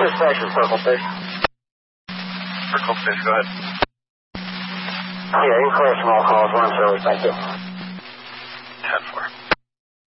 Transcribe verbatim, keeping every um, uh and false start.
Dispatcher, Circle Fish. Circle Fish, go ahead. Yeah, you can clear some all calls. One service, thank you. ten four.